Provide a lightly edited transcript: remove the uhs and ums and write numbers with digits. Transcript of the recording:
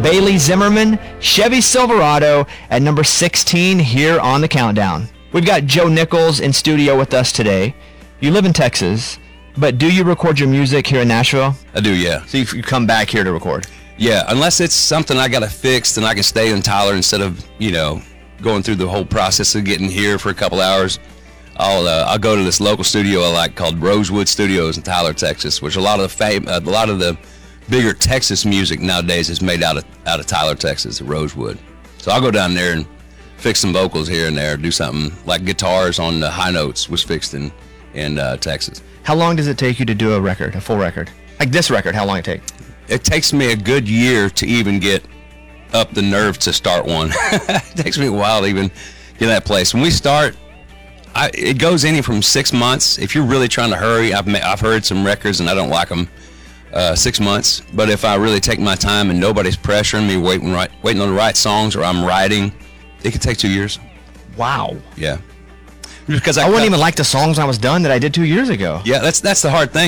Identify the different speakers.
Speaker 1: Bailey Zimmerman Chevy Silverado at number 16 here on the countdown. We've got Joe Nichols in studio with us today. You live in Texas, but do you record your music here in Nashville?
Speaker 2: I do, yeah.
Speaker 1: So you come back here to record?
Speaker 2: Yeah, unless it's something I got to fix, then I can stay in Tyler instead of, going through the whole process of getting here for a couple hours. I'll go to this local studio I like called Rosewood Studios in Tyler, Texas, which a lot of the bigger Texas music nowadays is made out of Tyler, Texas, Rosewood. So I'll go down there and fix some vocals here and there, do something like guitars on the high notes was fixed in Texas.
Speaker 1: How long does it take you to do a full record? Like this record, how long it take?
Speaker 2: It takes me a good year to even get up the nerve to start one. It takes me a while to even get in that place. When we start, it goes any from 6 months. If you're really trying to hurry, I've heard some records and I don't like them 6 months. But if I really take my time and nobody's pressuring me, waiting on the right songs, or I'm writing, it could take 2 years.
Speaker 1: Wow.
Speaker 2: Yeah. Because
Speaker 1: I wouldn't even like the songs I was done that I did 2 years ago.
Speaker 2: Yeah, that's the hard thing.